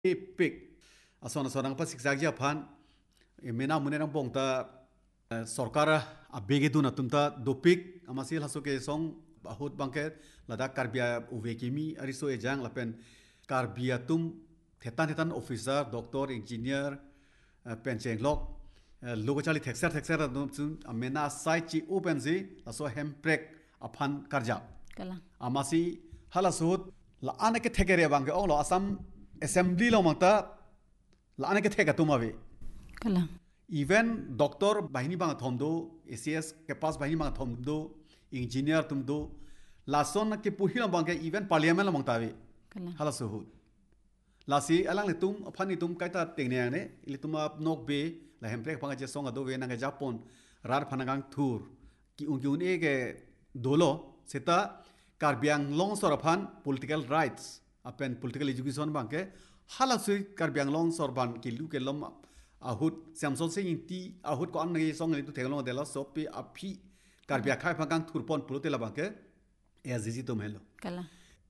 epic asona nang pasik sakja phan mena munenang bongta sorkara abege duna tumta dopik amasil hasuke song bahut bangke lada karbia uvekimi ariso ejang lapen karbia tum thetan officer doctor engineer pencheng lok logo chali thexer dum amena sai chi open zi aso hemprek aphan karja kala amasi halasut la anake thegere bangke ong lo asam assembly lo mangta la anake thega tumawe kala even doctor bahini bang thomdo ACS ke pas bahini bang thomdo engineer tumdo lason ke puhila bangke even parliament lo mangta we kala halasut lasi alang le tum phani tum kaita tengne ne ile tuma nok be la hemprek phanga je songa do we nanga japon rar phanagang thur ki ungyun e ke dolo seta karbiang long soraphan political rights apen political education bangke halasui karbiang long sorban ki lu ke lom ahut samson sing ti ahut ko an ngi song le tu thelo de la sopi api karbia khai phagang thurpon pulotela bangke e azizi to melo kala